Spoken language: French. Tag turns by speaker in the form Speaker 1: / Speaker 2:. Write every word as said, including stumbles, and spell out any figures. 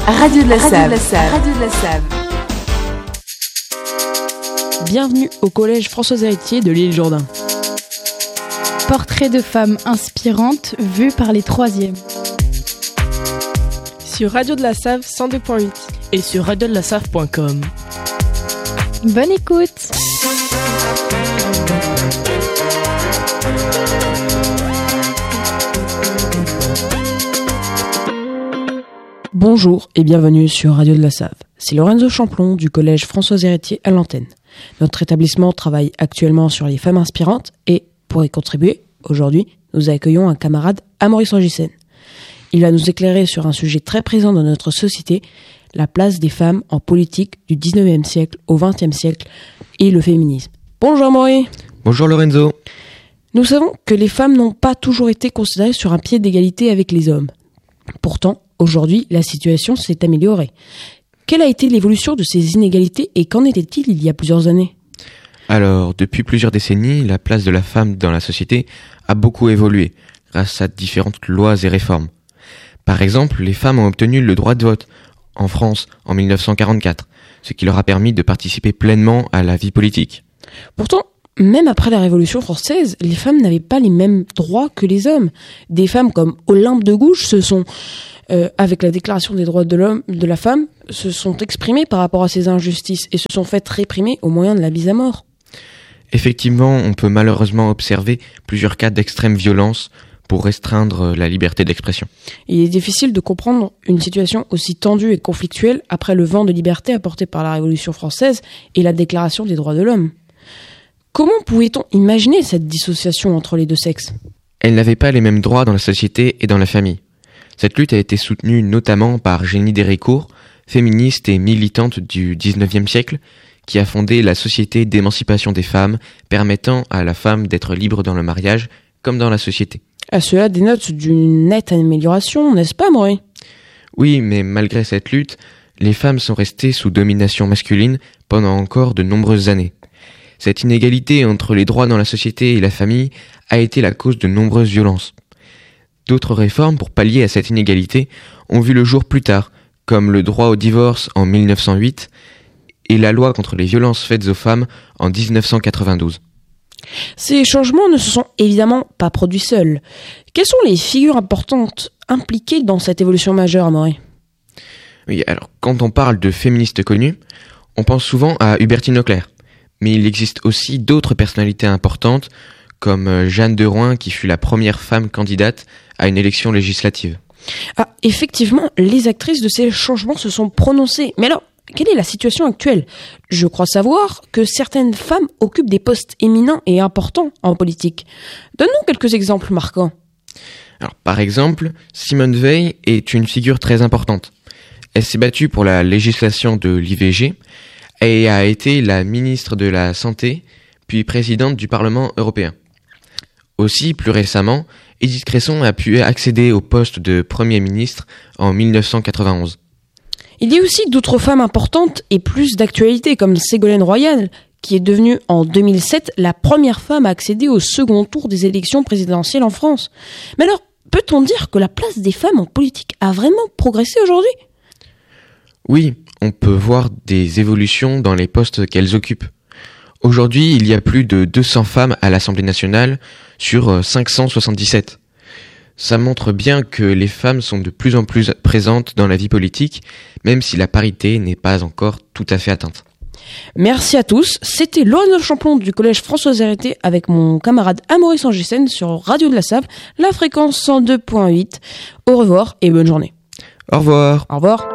Speaker 1: Radio de la Save. Radio de la Save.
Speaker 2: Bienvenue au collège Françoise Héritier de l'île Jourdain.
Speaker 3: Portrait de femmes inspirantes vues par les troisièmes.
Speaker 2: Sur Radio de la Save cent deux point huit et sur radio de la save point com.
Speaker 3: Bonne écoute.
Speaker 2: Bonjour et bienvenue sur Radio de la Save. C'est Lorenzo Champlon du collège Françoise Héritier à l'antenne. Notre établissement travaille actuellement sur les femmes inspirantes et, pour y contribuer, aujourd'hui, nous accueillons un camarade, Amaury Sangissen. Il va nous éclairer sur un sujet très présent dans notre société, la place des femmes en politique du dix-neuvième siècle au vingtième siècle et le féminisme. Bonjour Amaury.
Speaker 4: Bonjour Lorenzo.
Speaker 2: Nous savons que les femmes n'ont pas toujours été considérées sur un pied d'égalité avec les hommes. Pourtant, aujourd'hui, la situation s'est améliorée. Quelle a été l'évolution de ces inégalités et qu'en était-il il y a plusieurs années ?
Speaker 4: Alors, depuis plusieurs décennies, la place de la femme dans la société a beaucoup évolué grâce à différentes lois et réformes. Par exemple, les femmes ont obtenu le droit de vote en France en dix-neuf cent quarante-quatre, ce qui leur a permis de participer pleinement à la vie politique.
Speaker 2: Pourtant, même après la Révolution française, les femmes n'avaient pas les mêmes droits que les hommes. Des femmes comme Olympe de Gouges se sont, euh, avec la Déclaration des droits de l'homme, de la femme, se sont exprimées par rapport à ces injustices et se sont faites réprimer au moyen de la mise à mort.
Speaker 4: Effectivement, on peut malheureusement observer plusieurs cas d'extrême violence pour restreindre la liberté d'expression.
Speaker 2: Il est difficile de comprendre une situation aussi tendue et conflictuelle après le vent de liberté apporté par la Révolution française et la Déclaration des droits de l'homme. Comment pouvait-on imaginer cette dissociation entre les deux sexes ?
Speaker 4: Elles n'avaient pas les mêmes droits dans la société et dans la famille. Cette lutte a été soutenue notamment par Jenny Déricourt, féministe et militante du dix-neuvième siècle, qui a fondé la Société d'émancipation des femmes, permettant à la femme d'être libre dans le mariage comme dans la société.
Speaker 2: À cela dénote d'une nette amélioration, n'est-ce pas, Amaury ?
Speaker 4: Oui, mais malgré cette lutte, les femmes sont restées sous domination masculine pendant encore de nombreuses années. Cette inégalité entre les droits dans la société et la famille a été la cause de nombreuses violences. D'autres réformes pour pallier à cette inégalité ont vu le jour plus tard, comme le droit au divorce en dix-neuf cent huit et la loi contre les violences faites aux femmes en dix-neuf cent quatre-vingt-douze.
Speaker 2: Ces changements ne se sont évidemment pas produits seuls. Quelles sont les figures importantes impliquées dans cette évolution majeure, Amaury ?
Speaker 4: Oui, alors quand on parle de féministes connues, on pense souvent à Hubertine Leclerc. Mais il existe aussi d'autres personnalités importantes, comme Jeanne de Rouen, qui fut la première femme candidate à une élection législative.
Speaker 2: Ah, effectivement, les actrices de ces changements se sont prononcées. Mais alors, quelle est la situation actuelle ? Je crois savoir que certaines femmes occupent des postes éminents et importants en politique. Donne-nous quelques exemples marquants.
Speaker 4: Alors, par exemple, Simone Veil est une figure très importante. Elle s'est battue pour la législation de l'I V G et a été la ministre de la Santé, puis présidente du Parlement européen. Aussi, plus récemment, Edith Cresson a pu accéder au poste de Premier ministre en dix-neuf cent quatre-vingt-onze.
Speaker 2: Il y a aussi d'autres femmes importantes et plus d'actualité, comme Ségolène Royal, qui est devenue en deux mille sept la première femme à accéder au second tour des élections présidentielles en France. Mais alors, peut-on dire que la place des femmes en politique a vraiment progressé aujourd'hui ?
Speaker 4: Oui, on peut voir des évolutions dans les postes qu'elles occupent. Aujourd'hui, il y a plus de deux cents femmes à l'Assemblée nationale sur cinq cent soixante-dix-sept. Ça montre bien que les femmes sont de plus en plus présentes dans la vie politique, même si la parité n'est pas encore tout à fait atteinte.
Speaker 2: Merci à tous, c'était Lorenzo Champlon du collège Françoise Héritier avec mon camarade Amaury Sangissen sur Radio de la Save, la fréquence cent deux point huit. Au revoir et bonne journée.
Speaker 4: Au revoir.
Speaker 2: Au revoir.